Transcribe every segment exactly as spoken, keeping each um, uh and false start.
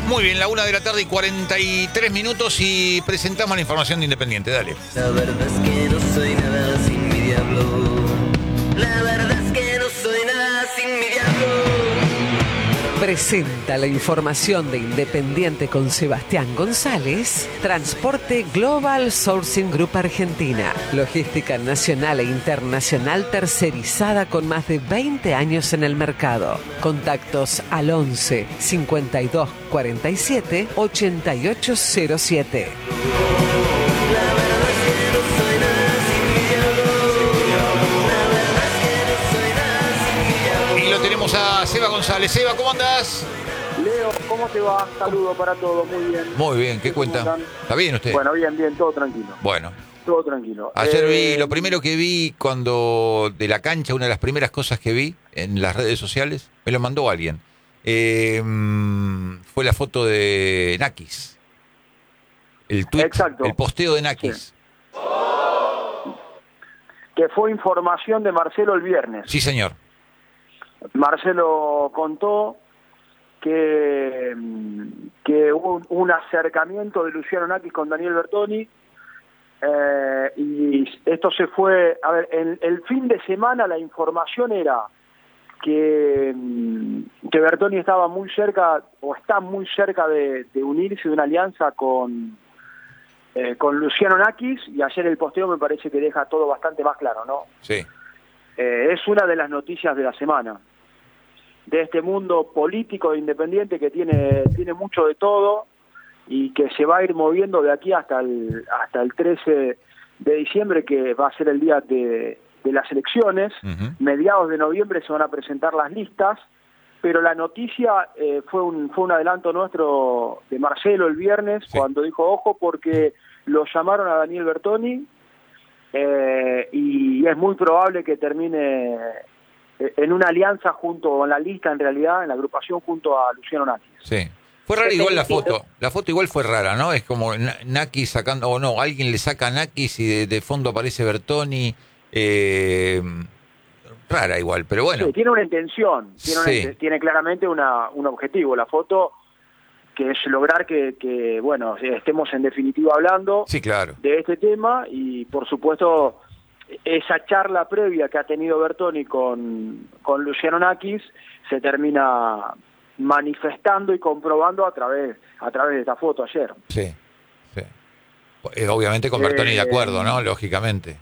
Muy bien, la una de la tarde y cuarenta y tres minutos y presentamos la información de Independiente. Dale. La verdad es que no soy nada sin mi diablo. La verdad es que no soy nada sin mi diablo. Presenta la información de Independiente con Sebastián González. Transporte Global Sourcing Group Argentina. Logística nacional e internacional tercerizada con más de veinte años en el mercado. Contactos al once cincuenta y dos cuarenta y siete ochenta y ocho cero siete. A Seba González. Seba, ¿cómo andás? Leo, ¿cómo te va? Saludo para todos, muy bien. Muy bien, ¿qué cuenta? ¿Está bien usted? Bueno, bien, bien, todo tranquilo. Bueno. Todo tranquilo. Ayer eh... vi, lo primero que vi cuando de la cancha, una de las primeras cosas que vi en las redes sociales, me lo mandó alguien. Eh, fue la foto de Nakis. El tweet, Exacto. El posteo de Nakis. Sí. Que fue información de Marcelo el viernes. Sí, señor. Marcelo contó que, que hubo un acercamiento de Luciano Nakis con Daniel Bertoni eh, y esto se fue, a ver, en el fin de semana la información era que, que Bertoni estaba muy cerca o está muy cerca de, de unirse de una alianza con, eh, con Luciano Nakis, y ayer el posteo me parece que deja todo bastante más claro, ¿no? Sí. Eh, es una de las noticias de la semana, de este mundo político de Independiente que tiene, tiene mucho de todo y que se va a ir moviendo de aquí hasta el, hasta el trece de diciembre, que va a ser el día de, de las elecciones. Uh-huh. Mediados de noviembre se van a presentar las listas, pero la noticia eh, fue, un, fue un adelanto nuestro de Marcelo el viernes, sí, cuando dijo, ojo, porque lo llamaron a Daniel Bertoni, Eh, y es muy probable que termine en una alianza junto, o en la lista en realidad, en la agrupación junto a Luciano Nakis. Sí. Fue rara igual la foto, la foto igual fue rara, ¿no? Es como Nakis sacando, o no, alguien le saca a Nakis y de, de fondo aparece Bertoni, eh, rara igual, pero bueno. Sí, tiene una intención, tiene, sí, una, tiene claramente una, un objetivo, la foto, que es lograr que, que, bueno, estemos en definitiva hablando, sí, claro, de este tema, y por supuesto esa charla previa que ha tenido Bertoni con, con Luciano Nakis se termina manifestando y comprobando a través a través de esta foto ayer. Sí, sí. Obviamente con Bertoni eh, de acuerdo, ¿no? Lógicamente.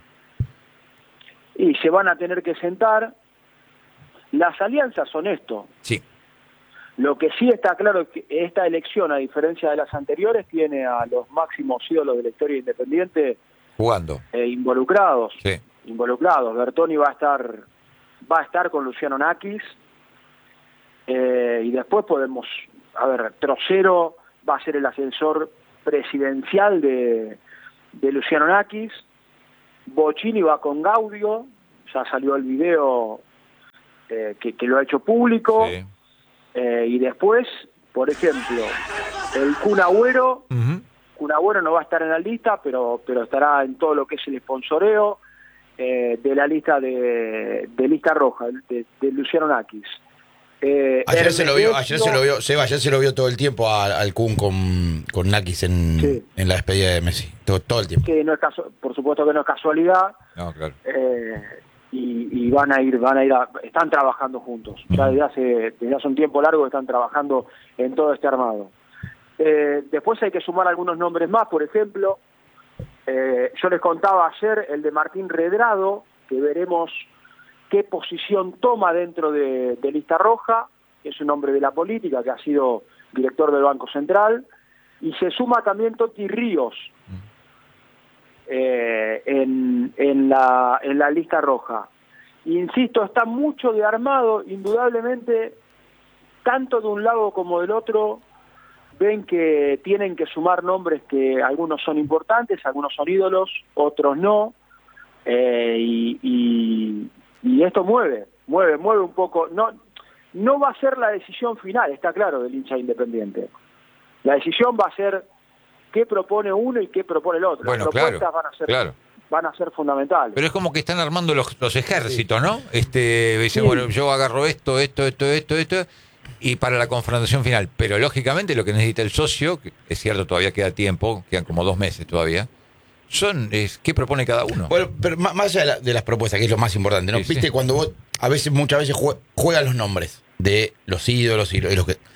Y se van a tener que sentar. Las alianzas son esto. Sí. Lo que sí está claro es que esta elección, a diferencia de las anteriores, tiene a los máximos ídolos de la historia Independiente jugando, eh, involucrados. Sí. Involucrados. Bertoni va a estar va a estar con Luciano Nakis, eh, y después podemos, a ver, Trocero va a ser el ascensor presidencial de, de Luciano Nakis. Bocchini va con Gaudio, ya salió el video eh, que, que lo ha hecho público. Sí. Eh, y después, por ejemplo, el Kun Agüero, uh-huh. Kun Agüero no va a estar en la lista, pero pero estará en todo lo que es el sponsoreo eh, de la lista de, de lista roja, de, de Luciano Nakis. Eh, ayer se lo vio, ayer se lo vio, Seba, ayer se lo vio todo el tiempo al, al Kun con, con Nakis en, sí, en la despedida de Messi, todo, todo el tiempo. Que no es caso, por supuesto que no es casualidad. No, claro. Eh, Y, y van a ir, van a ir, a, están trabajando juntos. Ya desde hace, desde hace un tiempo largo están trabajando en todo este armado. Eh, después hay que sumar algunos nombres más, por ejemplo, eh, yo les contaba ayer el de Martín Redrado, que veremos qué posición toma dentro de, de Lista Roja, que es un hombre de la política, que ha sido director del Banco Central, y se suma también Toti Ríos, Eh, en, en, la, en la lista roja. Insisto, está mucho de armado, indudablemente, tanto de un lado como del otro, ven que tienen que sumar nombres que algunos son importantes, algunos son ídolos, otros no, eh, y, y, y esto mueve, mueve, mueve un poco. No, no va a ser la decisión final, está claro, del hincha Independiente. La decisión va a ser qué propone uno y qué propone el otro. Bueno, Las propuestas claro, van a ser, claro. van a ser fundamentales. Pero es como que están armando los, los ejércitos, ¿no? Este, dicen, Sí. bueno, yo agarro esto, esto, esto, esto, esto, y para la confrontación final. Pero lógicamente lo que necesita el socio, que es cierto, todavía queda tiempo, quedan como dos meses todavía, son es qué propone cada uno. Bueno, pero más allá de, la, de las propuestas, que es lo más importante, ¿no? Sí, Viste, sí. cuando vos, a veces, muchas veces juegan los nombres de los ídolos y, lo, y los que...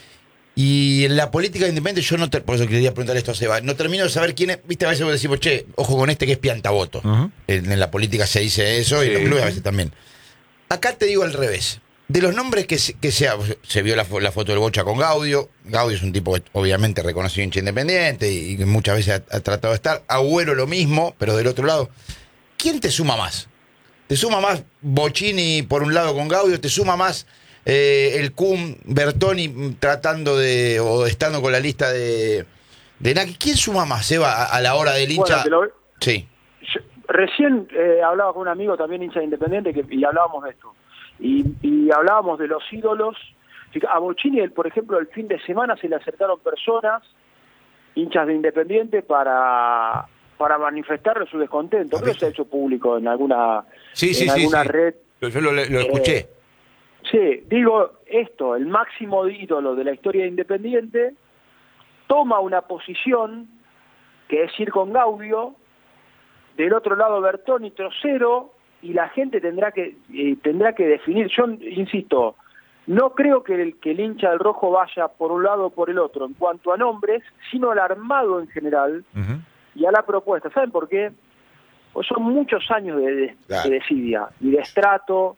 Y en la política independiente yo no, te, por eso quería preguntar esto a Seba, no termino de saber quién es, viste, a veces vos decimos, che, ojo con este que es piantavoto. Uh-huh. en, en la política se dice eso, sí. Y en los clubes a veces también. Acá te digo al revés. De los nombres que se, que se, se vio la, la foto del Bocha con Gaudio. Gaudio es un tipo obviamente reconocido hincha independiente y que muchas veces ha, ha tratado de estar. Agüero lo mismo, pero del otro lado. ¿Quién te suma más? ¿Te suma más Bocini por un lado con Gaudio? ¿Te suma más eh, el Kun Bertoni tratando de o estando con la lista de, de Naki? ¿Quién suma más, Seba, a, a la hora del hincha? Bueno, lo... Sí. Yo, recién eh, hablaba con un amigo también hincha de Independiente que, y hablábamos de esto. Y, y hablábamos de los ídolos. A Bocini, por ejemplo, el fin de semana se le acercaron personas, hinchas de Independiente, para, para manifestarle su descontento. Creo que se ha hecho público en alguna, sí, sí, en sí, alguna sí. red. Yo lo, lo escuché. Eh, sí, digo esto, el máximo ídolo de la historia de Independiente toma una posición que es ir con Gaudio, del otro lado Bertoni, trocero, y la gente tendrá que eh, tendrá que definir. Yo insisto, no creo que el, que el hincha del rojo vaya por un lado o por el otro en cuanto a nombres, sino al armado en general uh-huh. y a la propuesta. ¿Saben por qué? Pues son muchos años de, de, claro. de desidia y de estrato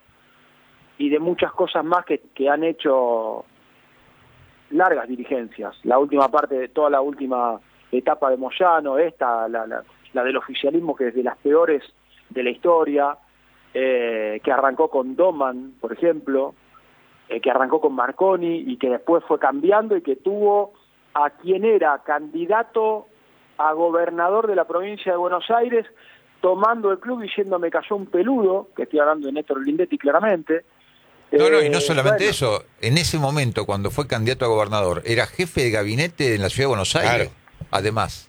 y de muchas cosas más que, que han hecho largas dirigencias. La última parte de toda la última etapa de Moyano, esta, la, la, la del oficialismo, que es de las peores de la historia, eh, que arrancó con Doman, por ejemplo, eh, que arrancó con Marconi y que después fue cambiando y que tuvo a quien era candidato a gobernador de la provincia de Buenos Aires tomando el club diciendo me cayó un peludo, que estoy hablando de Néstor Lindetti claramente. No, no, y no solamente bueno. eso, en ese momento cuando fue candidato a gobernador, era jefe de gabinete en la ciudad de Buenos Aires, claro. además,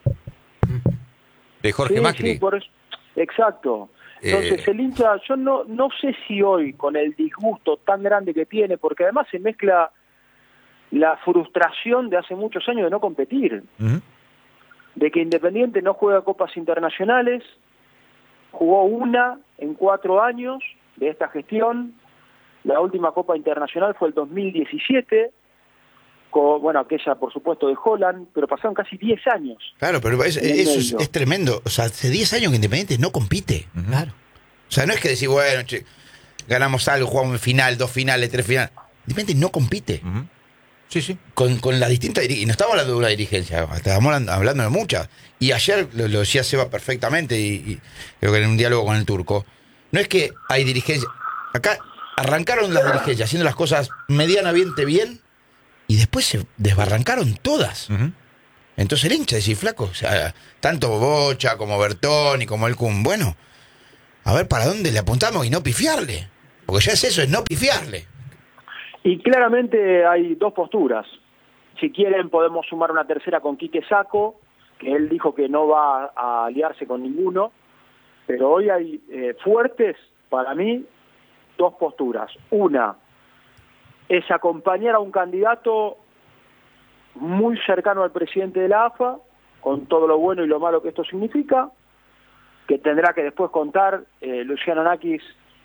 de Jorge sí, Macri. Sí, por eso. Exacto. Entonces eh... el hincha, yo no no sé si hoy con el disgusto tan grande que tiene, porque además se mezcla la frustración de hace muchos años de no competir, uh-huh. de que Independiente no juega copas internacionales, jugó una en cuatro años de esta gestión, la última copa internacional fue el dos mil diecisiete, con, bueno, aquella por supuesto de Holland, pero pasaron casi diez años. Claro, pero es, eso es, es tremendo. O sea, hace diez años que Independiente no compite. Uh-huh. Claro. O sea, no es que decir, bueno, che, ganamos algo, jugamos en final, dos finales, tres finales. Independiente no compite. Uh-huh. Sí, sí. Con, con las distintas dirigencias. Y no estamos hablando de una dirigencia, estamos hablando de muchas. Y ayer lo, lo decía Seba perfectamente, y, y creo que en un diálogo con el turco. No es que hay dirigencias. Acá arrancaron las dirigencias haciendo las cosas medianamente bien. Y después se desbarrancaron todas. Uh-huh. Entonces el hincha decía, flaco, o sea, tanto Bocha como Bertoni como el Kun, bueno, a ver para dónde le apuntamos y no pifiarle. Porque ya es eso, es no pifiarle. Y claramente hay dos posturas. Si quieren podemos sumar una tercera con Quique Sacco, que él dijo que no va a aliarse con ninguno, pero hoy hay eh, fuertes, para mí, dos posturas. Una es acompañar a un candidato muy cercano al presidente de la A F A, con todo lo bueno y lo malo que esto significa, que tendrá que después contar eh, Luciano Nakis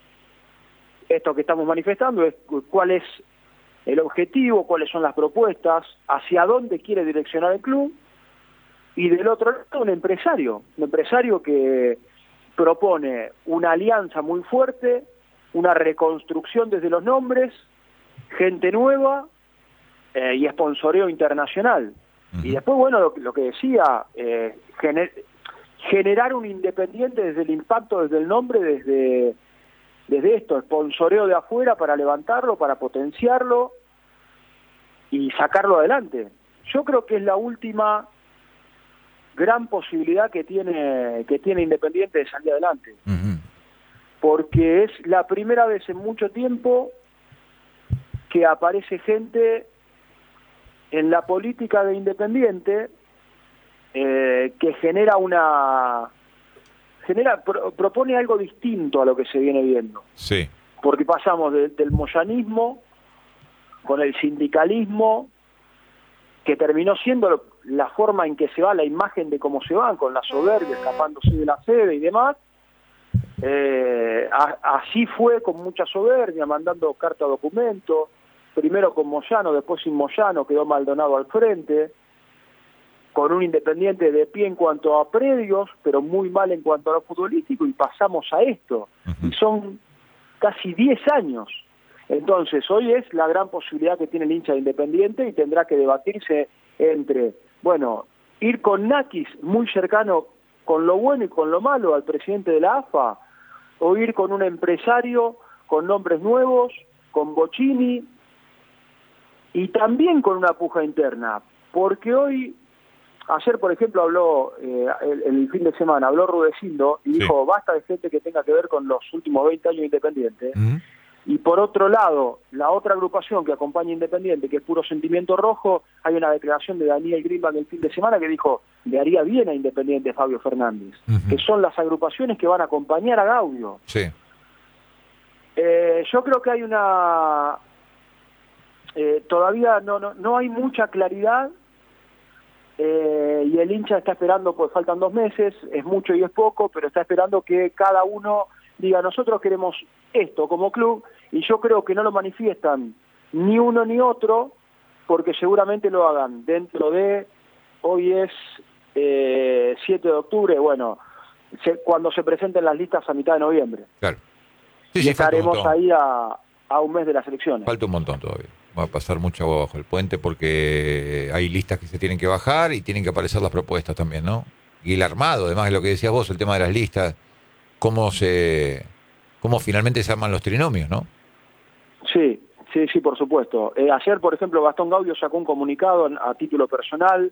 esto que estamos manifestando, es cuál es el objetivo, cuáles son las propuestas, hacia dónde quiere direccionar el club, y del otro lado un empresario, un empresario que propone una alianza muy fuerte, una reconstrucción desde los nombres, gente nueva eh, y sponsoreo internacional. Uh-huh. Y después, bueno, lo, lo que decía, eh, gener, generar un Independiente desde el impacto, desde el nombre, desde, desde esto, sponsoreo de afuera para levantarlo, para potenciarlo y sacarlo adelante. Yo creo que es la última gran posibilidad que tiene, que tiene Independiente de salir adelante. Uh-huh. Porque es la primera vez en mucho tiempo que aparece gente en la política de Independiente eh, que genera una genera pro, propone algo distinto a lo que se viene viendo. Sí. Porque pasamos de, del moyanismo con el sindicalismo, que terminó siendo la forma en que se va, la imagen de cómo se van, con la soberbia, escapándose de la sede y demás. Eh, a, así fue, con mucha soberbia, mandando carta documento, primero con Moyano, después sin Moyano, quedó Maldonado al frente, con un Independiente de pie en cuanto a predios, pero muy mal en cuanto a lo futbolístico, y pasamos a esto. Uh-huh. Y son casi diez años. Entonces, hoy es la gran posibilidad que tiene el hincha de Independiente, y tendrá que debatirse entre, bueno, ir con Nakis, muy cercano con lo bueno y con lo malo al presidente de la A F A, o ir con un empresario con nombres nuevos, con Bocchini, y también con una puja interna, porque hoy, ayer por ejemplo habló, eh, el, el fin de semana, habló Rudecindo y sí. dijo, basta de gente que tenga que ver con los últimos veinte años de Independiente. Uh-huh. Y por otro lado, la otra agrupación que acompaña a Independiente, que es Puro Sentimiento Rojo, hay una declaración de Daniel Greenbank el fin de semana que dijo, le haría bien a Independiente Fabio Fernández, uh-huh. que son las agrupaciones que van a acompañar a Gaudio. Sí. Eh, yo creo que hay una... Eh, todavía no, no, no hay mucha claridad, eh, y el hincha está esperando, pues faltan dos meses, es mucho y es poco, pero está esperando que cada uno diga, nosotros queremos esto como club, y yo creo que no lo manifiestan ni uno ni otro, porque seguramente lo hagan dentro de, hoy es eh, siete de octubre, bueno, se, cuando se presenten las listas a mitad de noviembre. Claro. Sí, y sí, estaremos ahí a, a un mes de las elecciones. Falta un montón todavía. Va a pasar mucho agua bajo el puente, porque hay listas que se tienen que bajar y tienen que aparecer las propuestas también, ¿no? Y el armado, además de lo que decías vos, el tema de las listas, cómo se, cómo finalmente se arman los trinomios, ¿no? Sí, sí, sí, por supuesto. Eh, ayer, por ejemplo, Gastón Gaudio sacó un comunicado a título personal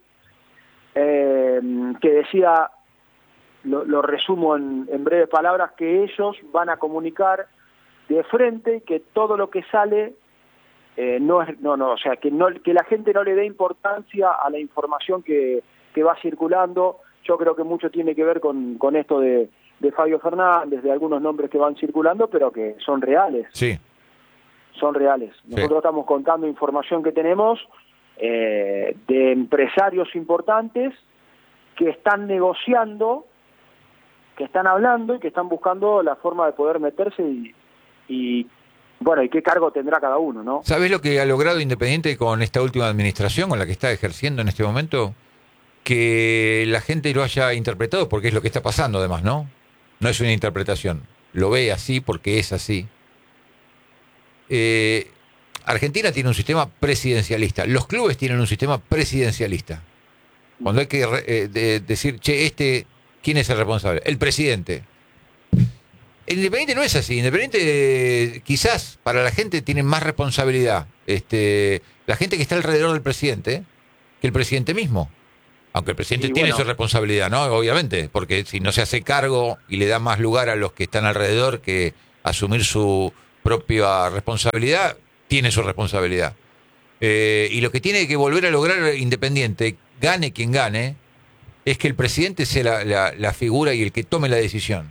eh, que decía, lo, lo resumo en, en breves palabras, que ellos van a comunicar de frente que todo lo que sale eh, no es, no, no, o sea, que no, que la gente no le dé importancia a la información que, que va circulando. Yo creo que mucho tiene que ver con, con esto de, de Fabio Fernández, de algunos nombres que van circulando, pero que son reales. Sí. Son reales. Nosotros sí. estamos contando información que tenemos eh, de empresarios importantes que están negociando, que están hablando y que están buscando la forma de poder meterse y, y bueno, y qué cargo tendrá cada uno, ¿no? ¿Sabés lo que ha logrado Independiente con esta última administración, con la que está ejerciendo en este momento? Que la gente lo haya interpretado, porque es lo que está pasando además, ¿no? No es una interpretación. Lo ve así porque es así. Eh, Argentina tiene un sistema presidencialista. Los clubes tienen un sistema presidencialista. Cuando hay que eh, de, decir, che, este, ¿quién es el responsable? El presidente. El Independiente no es así. Independiente eh, quizás para la gente tiene más responsabilidad. Este, la gente que está alrededor del presidente que el presidente mismo. Aunque el presidente y tiene bueno, su responsabilidad, ¿no? Obviamente, porque si no se hace cargo y le da más lugar a los que están alrededor que asumir su propia responsabilidad, tiene su responsabilidad. Eh, y lo que tiene que volver a lograr Independiente, gane quien gane, es que el presidente sea la, la, la figura y el que tome la decisión.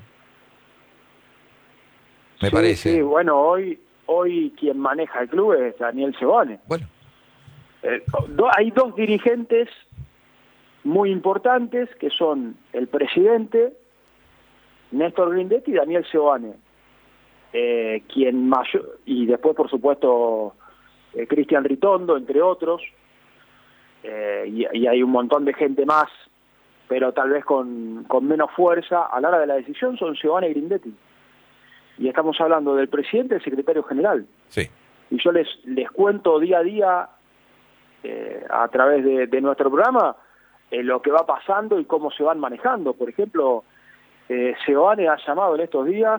Me sí, parece. Sí, bueno, hoy hoy quien maneja el club es Daniel Sebane. Bueno. Eh, do, hay dos dirigentes muy importantes, que son el presidente, Néstor Grindetti, y Daniel Sebane, eh, quien mayor, y después, por supuesto, eh, Cristian Ritondo, entre otros, eh, y, y hay un montón de gente más, pero tal vez con, con menos fuerza a la hora de la decisión, son Sebane y Grindetti. Y estamos hablando del presidente y del secretario general. Sí. Y yo les, les cuento día a día, eh, a través de, de nuestro programa, Eh, lo que va pasando y cómo se van manejando. Por ejemplo, eh, Sebane ha llamado en estos días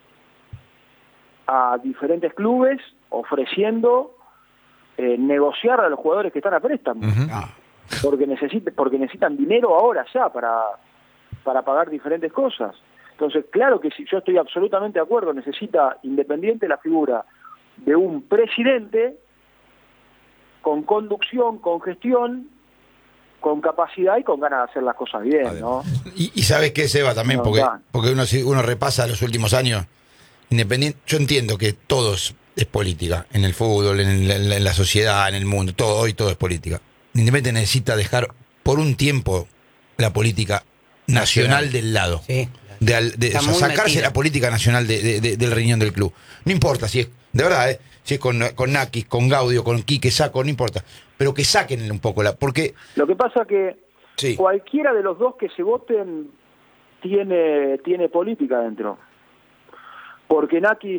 a diferentes clubes ofreciendo eh, negociar a los jugadores que están a préstamo, uh-huh. porque, necesite, porque necesitan dinero ahora ya para, para pagar diferentes cosas. Entonces, claro que si yo estoy absolutamente de acuerdo, necesita Independiente la figura de un presidente con conducción, con gestión, con capacidad y con ganas de hacer las cosas bien, ¿no? Y, y sabes qué, Seba, también, no, porque, porque uno, uno repasa los últimos años, Independiente, yo entiendo que todos es política. En el fútbol, en la, en la sociedad, en el mundo, todo, hoy todo es política. Independiente necesita dejar por un tiempo la política nacional, nacional. del lado. Sí. De, al- de- Está o sea, muy sacarse metida. la política nacional de- de- de- del riñón del club. No importa si es, de verdad, ¿eh? Si es con, con Nakis, con Gaudio, con Quique Saco, no importa. Pero que saquen un poco la. Porque. Lo que pasa que Sí. cualquiera de los dos que se voten tiene, tiene política dentro. Porque Nakis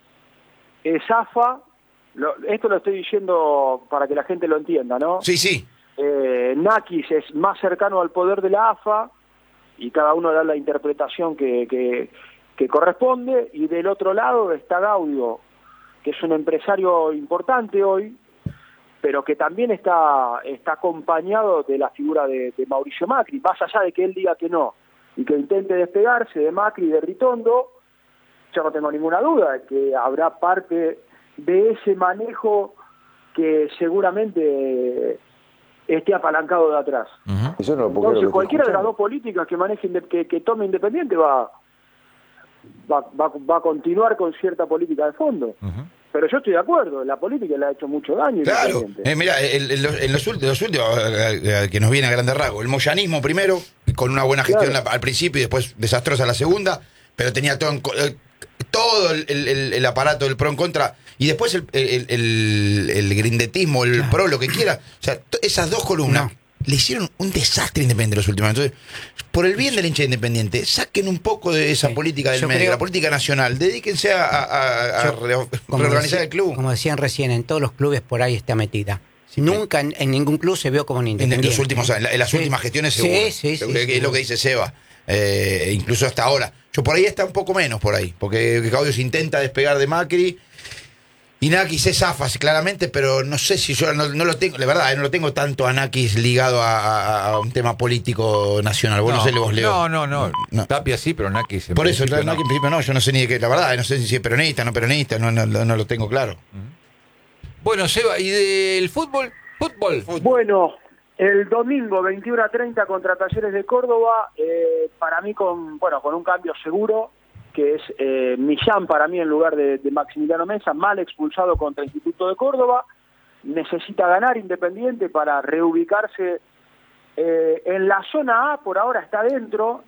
es A F A, lo- esto lo estoy diciendo para que la gente lo entienda, ¿no? Sí, sí. Eh, Nakis es más cercano al poder de la A F A y cada uno da la interpretación que, que, que corresponde, y del otro lado está Gaudio, que es un empresario importante hoy, pero que también está, está acompañado de la figura de, de Mauricio Macri, más allá de que él diga que no, y que intente despegarse de Macri y de Ritondo. Yo no tengo ninguna duda de que habrá parte de ese manejo que seguramente esté apalancado de atrás. Ujú. Eso no lo puedo creer lo Entonces que cualquiera estoy de las dos escuchando. políticas que maneje inde- que, que tome Independiente va, va, va, va a continuar con cierta política de fondo. Ujú. Pero yo estoy de acuerdo, la política le ha hecho mucho daño a Claro. Independiente. Eh, mira, en, en los, en los últimos, los últimos eh, eh, que nos viene a grande rasgo. El moyanismo primero, con una buena gestión Claro. la- al principio y después desastrosa la segunda, pero tenía todo en co- eh, todo el, el- el aparato del pro en contra. Y después el, el, el- el grindetismo, el pro, lo que quiera. O sea, to- esas dos columnas No. le hicieron un desastre a Independiente los últimos. Entonces, por el bien del hincha de Independiente, saquen un poco de esa Sí. política del Yo medio, creo- la política nacional. Dedíquense a, a- a- a Yo- re- como reorganizar decía- el club. Como decían recién, en todos los clubes por ahí está metida. Nunca en, en ningún club se vio como un En, Independiente. los últimos años, en las Sí. últimas gestiones Sí, seguro. sí, sí, Seguro que sí. es lo que dice Seba. Eh, incluso hasta ahora. Yo por ahí está un poco menos por ahí. Porque Gaudio se intenta despegar de Macri. Y Nakis es A F A, claramente, pero no sé si yo no, no lo tengo, la verdad, eh, no lo tengo tanto a Nakis ligado a, a- a un tema político nacional. Vos no, sé, vos Leo. No, no, no, No. Tapia sí, pero Naki en Por eso, principio Nakis en principio no, yo no sé ni de qué, la verdad, no sé si es peronista, no peronista, no, no, no lo tengo claro. Bueno, Seba, ¿y del fútbol? Fútbol. Bueno, el domingo veintiuno a treinta contra Talleres de Córdoba, eh, para mí con bueno con un cambio seguro, que es eh, Millán para mí en lugar de, de Maximiliano Mesa, mal expulsado contra Instituto de Córdoba. Necesita ganar Independiente para reubicarse eh, en la zona A, por ahora está dentro,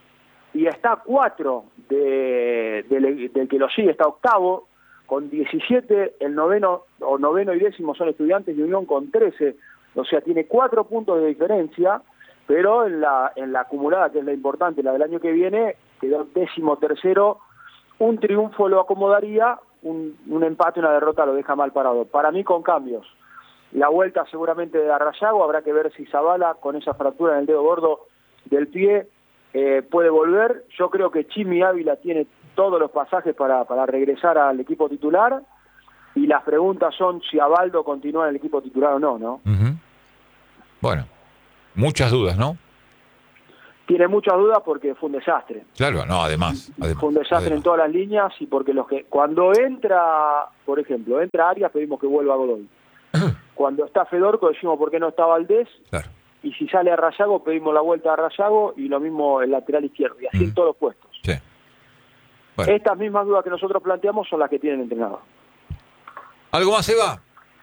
y está a cuatro de, del del que lo sigue, está octavo, con diecisiete, el noveno o noveno y décimo son Estudiantes de Unión con trece, o sea, tiene cuatro puntos de diferencia, pero en la, en la acumulada, que es la importante, la del año que viene, quedó décimo tercero, un triunfo lo acomodaría, un, un empate, una derrota lo deja mal parado. Para mí con cambios. La vuelta seguramente de Arrayago, habrá que ver si Zabala, con esa fractura en el dedo gordo del pie, eh, puede volver. Yo creo que Chimi Ávila tiene todos los pasajes para, para regresar al equipo titular, y las preguntas son si Abaldo continúa en el equipo titular o no, ¿no? Ujú. Bueno, muchas dudas, ¿no? Tiene muchas dudas porque fue un desastre. Claro, no, además. además Fue un desastre además. en todas las líneas, y porque los que cuando entra, por ejemplo, entra Arias, pedimos que vuelva Godoy. Cuando está Fedorco decimos por qué no está Valdés, Claro. y si sale a Rayago pedimos la vuelta a Rayago, y lo mismo el lateral izquierdo, y así en Ujú. todos los puestos. Sí. Bueno. Estas mismas dudas que nosotros planteamos son las que tienen entrenado. ¿Algo más, Seba?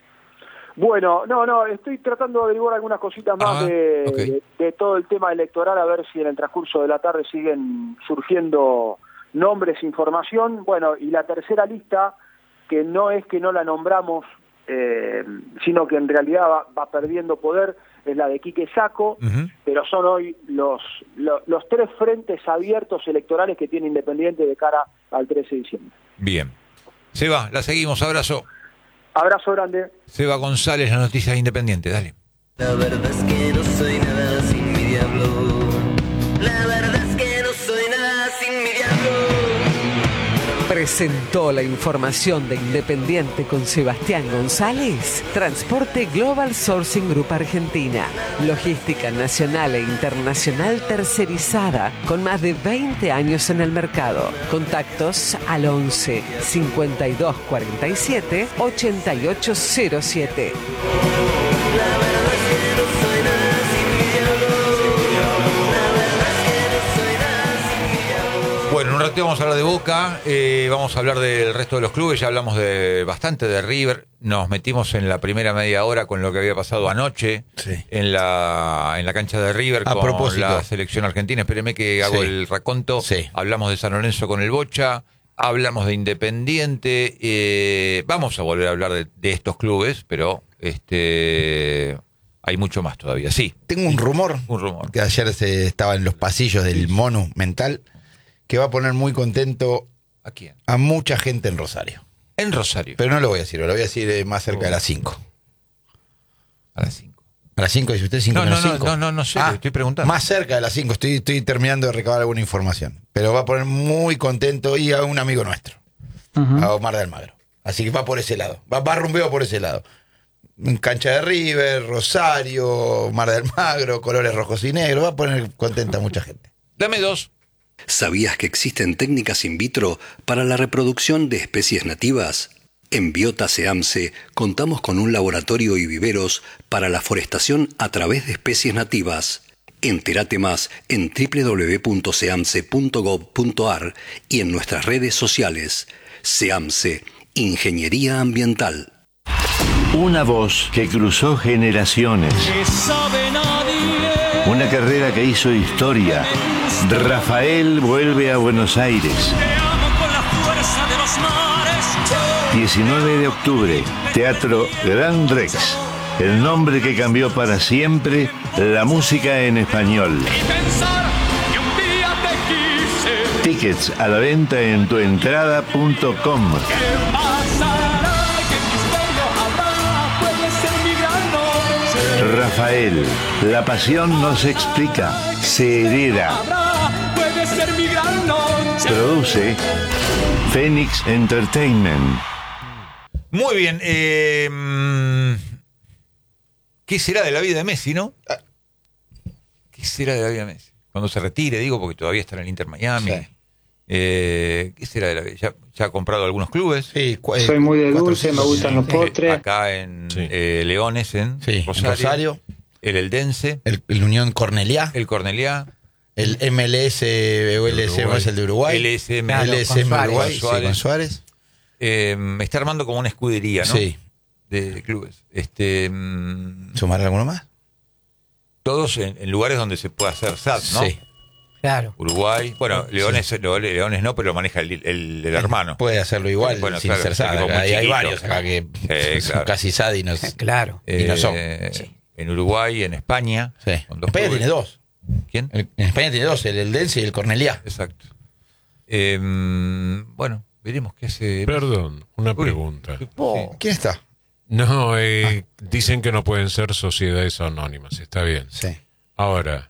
Bueno, no, no, estoy tratando de averiguar algunas cositas más Ah, de, ok. de, de todo el tema electoral, a ver si en el transcurso de la tarde siguen surgiendo nombres, información. Bueno, y la tercera lista, que no es que no la nombramos, eh, sino que en realidad va, va perdiendo poder, es la de Quique Saco, Ujú. pero son hoy los, los, los tres frentes abiertos electorales que tiene Independiente de cara al trece de diciembre. Bien. Seba, la seguimos. Abrazo. Abrazo grande. Seba González, las noticias independientes. Dale. La verdad es que no soy nada sin mi diablo. La verdad es que no soy nada sin mi diablo. Presentó la información de Independiente con Sebastián González. Transporte Global Sourcing Group Argentina. Logística nacional e internacional tercerizada con más de veinte años en el mercado. Contactos al once cincuenta y dos cuarenta y siete ochenta y ocho cero siete. La verdad es que no soy nada sin mi diablo. La verdad es que no soy nada sin mi diablo. Bueno, en un rato ratito vamos a hablar de Boca, eh, vamos a hablar del resto de los clubes, ya hablamos de bastante de River, nos metimos en la primera media hora con lo que había pasado anoche Sí. en la en la cancha de River A con propósito. la selección argentina. Espéreme que hago Sí. el raconto. Sí. Hablamos de San Lorenzo con el Bocha, hablamos de Independiente, eh, vamos a volver a hablar de, de estos clubes, pero este hay mucho más todavía. Sí, Tengo un rumor, un rumor. que ayer se estaba en los pasillos del Monumental, que va a poner muy contento ¿A quién? a mucha gente en Rosario. En Rosario. Pero no lo voy a decir, lo voy a decir eh, más cerca de las cinco. A las cinco. ¿A las cinco dice usted? ¿cinco No, menos no, no, cinco? no, no, no sé, Ah, le estoy preguntando. Más cerca de las cinco, estoy, estoy terminando de recabar alguna información. Pero va a poner muy contento y a un amigo nuestro, a Omar de Almagro. Así que va por ese lado, va, va rumbeo por ese lado. En cancha de River, Rosario, Mar del Almagro, colores rojos y negros, va a poner contenta a mucha gente. Dame dos. ¿Sabías que existen técnicas in vitro para la reproducción de especies nativas? En Biota Seamse contamos con un laboratorio y viveros para la forestación a través de especies nativas. Entérate más en doble u doble u doble u punto seamse punto gov punto ar y en nuestras redes sociales. Seamse, Ingeniería Ambiental. Una voz que cruzó generaciones. Una carrera que hizo historia. Rafael vuelve a Buenos Aires. diecinueve de octubre, Teatro Gran Rex. El nombre que cambió para siempre la música en español. Tickets a la venta en tuentrada punto com. Rafael, la pasión no se explica, se hereda. Produce Phoenix Entertainment. Muy bien. Eh, mm, ¿Qué será de la vida de Messi, no? ¿Qué será de la vida de Messi? Cuando se retire, digo, porque todavía está en el Inter Miami. Sí. Eh, ¿Qué será de la vida? ¿Ya, ya ha comprado algunos clubes? Sí, cu- Soy muy de cuatro, dulce, me cinco, gustan los sí. postres. Acá en Sí. eh, Leones, en Sí, en Rosario. Rosario. El Eldense, El, el Unión Cornelia, el Corneliá, el M L S o L S, Uruguay. ¿no es el de Uruguay? L S M, Claro, L S M con Suárez. Uruguay, sí, Suárez. con Suárez. eh, está armando como una escudería, ¿no? Sí. De clubes. Este, mm, ¿Sumar alguno más? todos en, en lugares donde se puede hacer S A T, ¿no? Sí. Claro. Uruguay. Bueno, Leones, lo- Leones no, pero lo maneja el, el- el hermano. Puede hacerlo igual, Bueno, sin claro, ser S A D. equipo muy Hay, hay chiquito. varios acá que Sí, son claro. casi S A D y no, Claro. y no son. Eh, Sí. En Uruguay, en España. Sí. con dos España clubes. tiene dos. ¿Quién? El- En España tiene dos, el Eldense y el Cornelia. Exacto. Eh, bueno, veremos qué hace. Perdón, una Uy. pregunta. Oh. ¿Quién está? No, eh, dicen que no pueden ser sociedades anónimas, está bien. Sí. Ahora,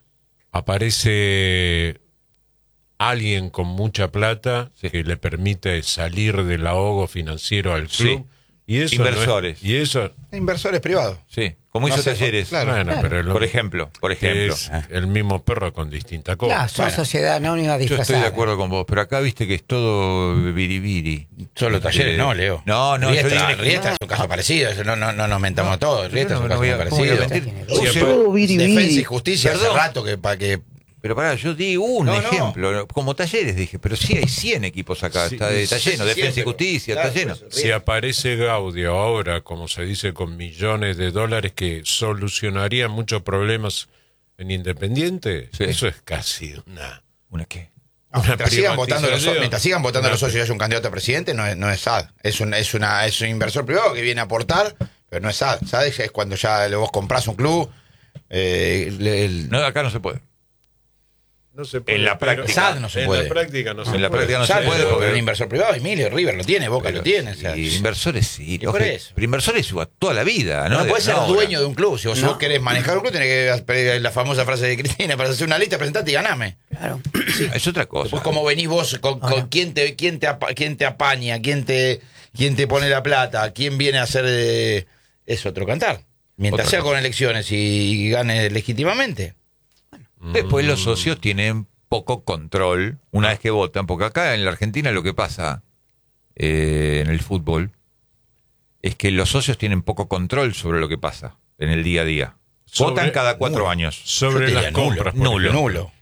aparece alguien con mucha plata que le permite salir del ahogo financiero al club. Sí. Y eso no es- Inversores. y eso, Inversores privados. Sí, como No hizo hace- Talleres. claro. bueno, pero lo- Por ejemplo, por que ejemplo. es el mismo perro con distinta cola. Claro, son Bueno. sociedad anónima Yo disfrazada. estoy de acuerdo con vos, pero acá viste que es todo biribiri. Solo Talleres, Eh, no, Leo. No, no, yo Riestra, digo- Riestra es un caso parecido. eso No, no, no nos mentamos todos. Riestra Yo es no- un no caso voy a- muy ¿cómo voy a parecido. mentir? Sí, O sea, Todo biribiri. Defensa y justicia hace Perdón. rato que para que. Pero pará, yo di un No, no. ejemplo, como Talleres dije, pero sí hay cien equipos acá, Sí, está, está sí, lleno, sí, Defensa y pero- Justicia, claro, está lleno. por eso. Si aparece Gaudio ahora, como se dice, con millones de dólares que solucionaría muchos problemas en Independiente, Sí. eso es casi una... ¿Una qué? una Mientras sigan votando los, privatización. mientras sigan votando Una- los socios y haya un candidato a presidente, no es, no es S A D. Es un, es, una, es un inversor privado que viene a aportar, pero no es S A D. S A D es cuando ya vos comprás un club. eh, el- el- No, acá no se puede. No se puede, En la pero- práctica. S A D no se en puede. la práctica no se En la puede. práctica no S A D se puede porque porque- un inversor privado, Emilio, River lo tiene, Boca Pero lo tiene. O sea, sí, inversores sí, por lógico. eso. Pero inversores a toda la vida, ¿no? no, De- puedes ser no ahora. dueño de un club. Si vos, si No. vos querés manejar un club, tenés que pedir la famosa frase de Cristina: para hacer una lista, presentate y ganame. Claro. Es otra cosa. Después, cómo venís vos, con, con Ahora. quién, te, quién, te apa- quién te apaña, quién te, quién te pone la plata, quién viene a hacer. eh, es otro cantar. Mientras Otra sea cosa. con elecciones y gane legítimamente. Después los socios tienen poco control una vez que votan, porque acá en la Argentina lo que pasa eh, en el fútbol es que los socios tienen poco control sobre lo que pasa en el día a día. Sobre- Votan cada cuatro nulo. años. Sobre Yo te las diría nulo, compras, por nulo. ejemplo. Nulo.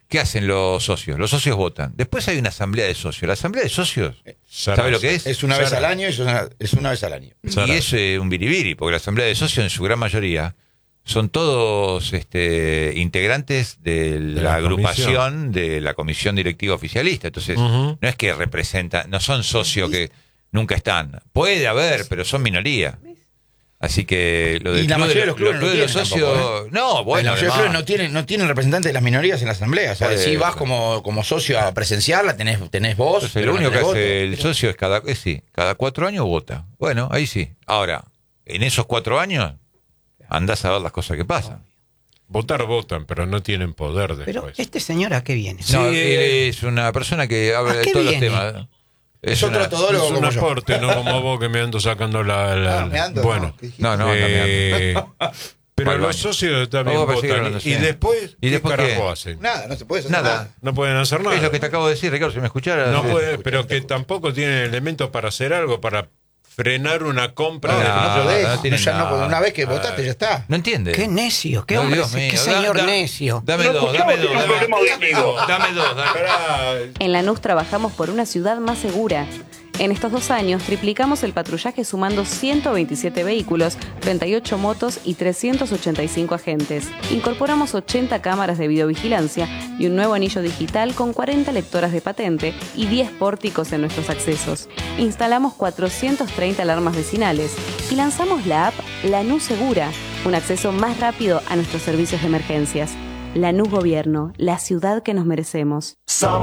¿qué hacen los socios? Los socios votan. Después hay una asamblea de socios. La asamblea de socios, ¿sabe lo que es? Es una vez Sara. al año, es una, es una vez al año. Sara. Y es eh, un biribiri, porque la asamblea de socios en su gran mayoría son todos este, integrantes de la, la agrupación de la comisión directiva oficialista. Entonces, Ujú. no es que representan, no son socios que nunca están. Puede haber, pero son minoría. Así que lo del Y la club mayoría de los clubes no clubes de los tienen socios, tampoco, no, bueno, la mayoría de los además- clubes no tienen, no tienen representantes de las minorías en la asamblea. O sea, Puede- si vas como, como socio a presenciarla, tenés, tenés vos. Entonces, pero lo no único que tenés hace voto. el socio es cada, eh, sí, cada cuatro años vota. Bueno, ahí sí. Ahora, en esos cuatro años, andás a ver las cosas que pasan. Votar votan, pero no tienen poder Pero después. este señor, ¿a qué viene? No, Sí, él es una persona que habla ¿a de qué todos viene? los temas. Es otro una- todólogo Es un como yo. aporte, no como vos que me ando sacando la... la- Ah, me ando, bueno, no, ¿qué dijiste? No, no, anda eh, pero Al los baño. socios también Vamos a seguir votan. hablando, Y sí. después, ¿Y después ¿qué qué? carajo hacen? Nada, no se puede hacer Nada. nada. No pueden hacer nada. Es lo que te acabo de decir, Ricardo, si me escuchara. No eh, puede, pero que tampoco tienen elementos para hacer algo, para frenar una compra No, de... no, no, pero de- no tiene ya no, nada. una vez que votaste ya está. No entiende. Qué necio, qué No, hombre, Dios qué mío, señor da- da- necio. Dame dos, dame dos, dame, dame dos, dame dos. dame- Pará, En Lanús trabajamos por una ciudad más segura. En estos dos años triplicamos el patrullaje sumando ciento veintisiete vehículos, treinta y ocho motos y trescientos ochenta y cinco agentes. Incorporamos ochenta cámaras de videovigilancia y un nuevo anillo digital con cuarenta lectoras de patente y diez pórticos en nuestros accesos. Instalamos cuatrocientas treinta alarmas vecinales y lanzamos la app Lanús Segura, un acceso más rápido a nuestros servicios de emergencias. Lanús Gobierno, la ciudad que nos merecemos.